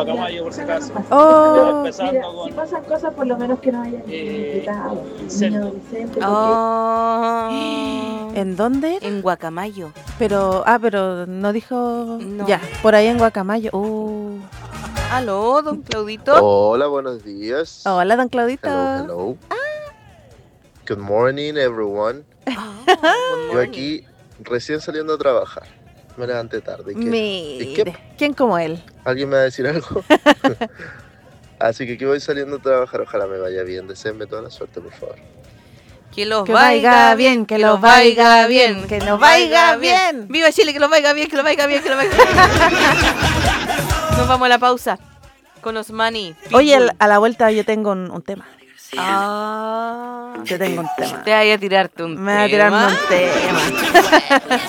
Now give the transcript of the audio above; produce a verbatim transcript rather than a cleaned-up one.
Guacamayo, por si acaso. Oh. Empezando Mira, con si pasan cosas, por lo menos que no haya Eh, implicado niño incendio. adolescente, porque Oh. ¿En dónde? En Guacamayo. Pero, ah, pero no dijo. No. Ya, por ahí en Guacamayo. Uh. Aló, don Claudito. Hola, buenos días. Hola, don Claudito. Hello, hello. Good morning, everyone. Ah, good Yo morning. aquí recién saliendo a trabajar. Me levanté tarde. ¿Y qué? ¿Y Mire, qué? ¿quién como él? ¿Alguien me va a decir algo? Así que aquí voy saliendo a trabajar. Ojalá me vaya bien. Deseenme toda la suerte, por favor. Que los Que vaya vaya bien, bien, que que los los vaya vaya bien, bien, que nos vaya bien. Viva Chile, que los vaya bien, que los vaya bien, que los vaya bien. Nos vamos a la pausa con Osmani. Oye, Pitbull. al- a la vuelta yo tengo un, un tema. Ah. Yo tengo un tema. Te vaya a tirarte un Me voy a tirarme tema. un tema.